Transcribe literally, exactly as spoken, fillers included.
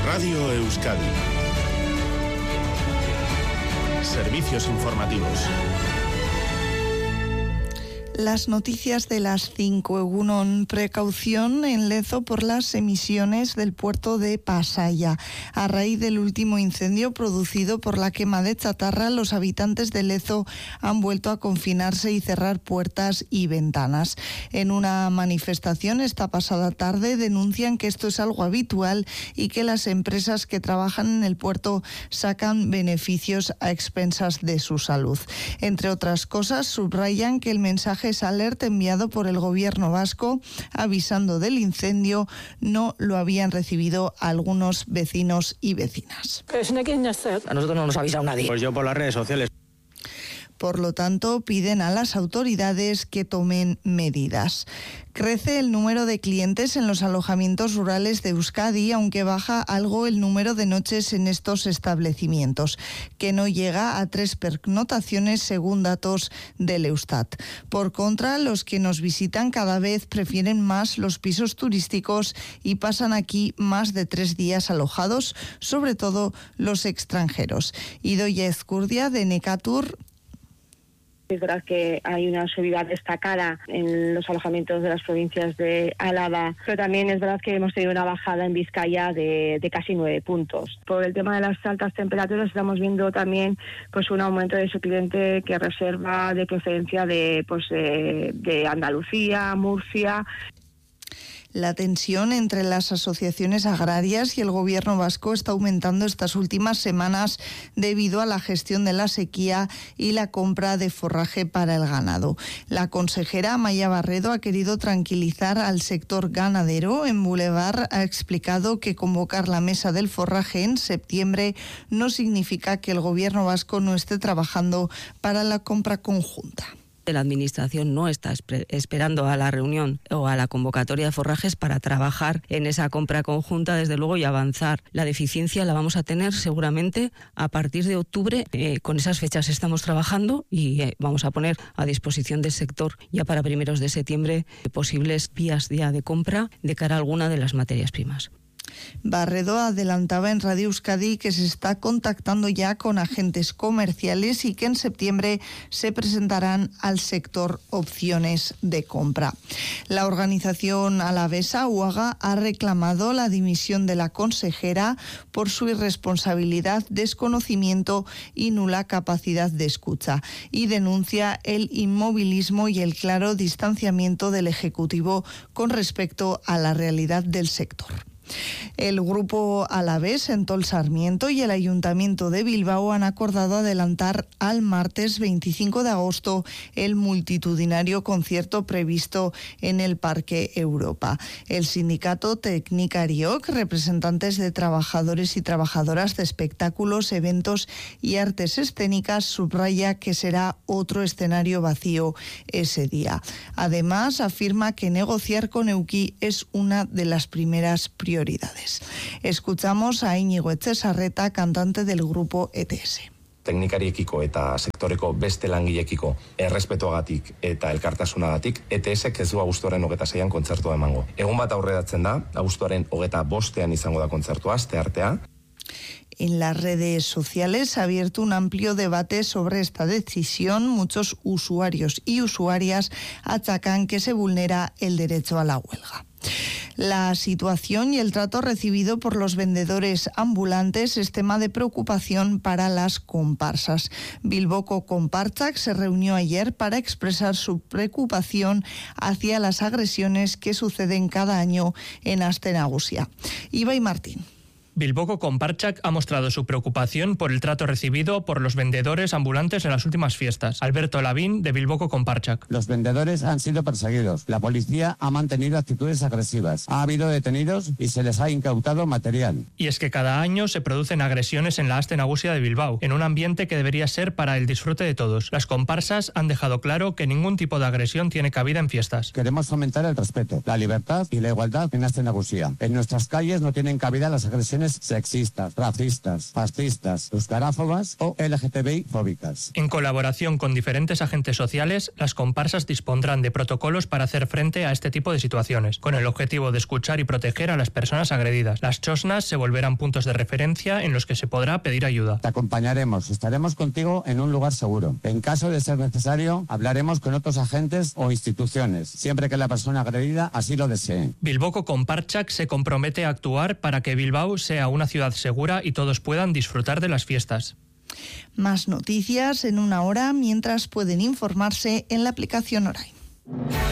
Radio Euskadi. Servicios informativos. Las noticias de las cinco. Egunon, precaución en Lezo por las emisiones del puerto de Pasaia. A raíz del último incendio producido por la quema de chatarra, los habitantes de Lezo han vuelto a confinarse y cerrar puertas y ventanas. En una manifestación esta pasada tarde denuncian que esto es algo habitual y que las empresas que trabajan en el puerto sacan beneficios a expensas de su salud. Entre otras cosas, subrayan que el mensaje es alerta enviado por el gobierno vasco avisando del incendio no lo habían recibido algunos vecinos y vecinas. A nosotros no nos ha avisado nadie. Pues yo por las redes sociales. Por lo tanto, piden a las autoridades que tomen medidas. Crece el número de clientes en los alojamientos rurales de Euskadi, aunque baja algo el número de noches en estos establecimientos, que no llega a tres pernoctaciones según datos del Eustat. Por contra, los que nos visitan cada vez prefieren más los pisos turísticos y pasan aquí más de tres días alojados, sobre todo los extranjeros. Idoia Ezcurdia, de Necatur. Es verdad que hay una subida destacada en los alojamientos de las provincias de Álava, pero también es verdad que hemos tenido una bajada en Vizcaya de, de casi nueve puntos. Por el tema de las altas temperaturas estamos viendo también pues un aumento de ese cliente que reserva de preferencia de, pues, de, de Andalucía, Murcia. La tensión entre las asociaciones agrarias y el gobierno vasco está aumentando estas últimas semanas debido a la gestión de la sequía y la compra de forraje para el ganado. La consejera Amaia Barredo ha querido tranquilizar al sector ganadero. En Boulevard ha explicado que convocar la mesa del forraje en septiembre no significa que el gobierno vasco no esté trabajando para la compra conjunta. La Administración no está esperando a la reunión o a la convocatoria de forrajes para trabajar en esa compra conjunta, desde luego, y avanzar. La deficiencia la vamos a tener seguramente a partir de octubre. Eh, con esas fechas estamos trabajando y eh, vamos a poner a disposición del sector ya para primeros de septiembre posibles vías ya de compra de cara a alguna de las materias primas. Barredo adelantaba en Radio Euskadi que se está contactando ya con agentes comerciales y que en septiembre se presentarán al sector opciones de compra. La organización alavesa UAGA ha reclamado la dimisión de la consejera por su irresponsabilidad, desconocimiento y nula capacidad de escucha, y denuncia el inmovilismo y el claro distanciamiento del Ejecutivo con respecto a la realidad del sector. El grupo alavés Entol Sarmiento y el Ayuntamiento de Bilbao han acordado adelantar al martes veinticinco de agosto el multitudinario concierto previsto en el Parque Europa. El sindicato Teknikariok, representantes de trabajadores y trabajadoras de espectáculos, eventos y artes escénicas, subraya que será otro escenario vacío ese día. Además, afirma que negociar con Euki es una de las primeras prioridades. Escuchamos a Íñigo Etxesarreta, cantante del grupo E T S. Teknikariekiko eta sektoreko beste langileekiko errespetuagatik eta elkartasunagatik E T Sek ez du abuztuaren hogeita seian kontzertua emango. Egun bat aurreratzen da, abuztuaren hogeita bostean izango da kontzertua, asteartea. En las redes sociales se ha abierto un amplio debate sobre esta decisión. Muchos usuarios y usuarias achacan que se vulnera el derecho a la huelga. La situación y el trato recibido por los vendedores ambulantes es tema de preocupación para las comparsas. Bilboko Konpartsak se reunió ayer para expresar su preocupación hacia las agresiones que suceden cada año en Aste Nagusia. Ibai Martín. Bilboko Konpartsak ha mostrado su preocupación por el trato recibido por los vendedores ambulantes en las últimas fiestas. Alberto Lavín, de Bilboko Konpartsak. Los vendedores han sido perseguidos. La policía ha mantenido actitudes agresivas. Ha habido detenidos y se les ha incautado material. Y es que cada año se producen agresiones en la Aste Nagusia de Bilbao, en un ambiente que debería ser para el disfrute de todos. Las comparsas han dejado claro que ningún tipo de agresión tiene cabida en fiestas. Queremos fomentar el respeto, la libertad y la igualdad en Aste Nagusia. En nuestras calles no tienen cabida las agresiones agresiones sexistas, racistas, fascistas, euskaráfobas o L G T B I fóbicas. En colaboración con diferentes agentes sociales, las comparsas dispondrán de protocolos para hacer frente a este tipo de situaciones, con el objetivo de escuchar y proteger a las personas agredidas. Las chosnas se volverán puntos de referencia en los que se podrá pedir ayuda. Te acompañaremos, estaremos contigo en un lugar seguro. En caso de ser necesario, hablaremos con otros agentes o instituciones, siempre que la persona agredida así lo desee. Bilboko Konpartsak se compromete a actuar para que Bilbao sea una ciudad segura y todos puedan disfrutar de las fiestas. Más noticias en una hora, mientras pueden informarse en la aplicación Orain.